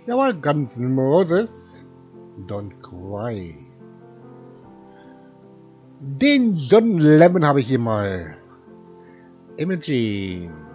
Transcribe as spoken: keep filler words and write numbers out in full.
Jawohl, Guns N' Roses. Don't Cry. Den John Lemon habe ich hier mal. Imaging.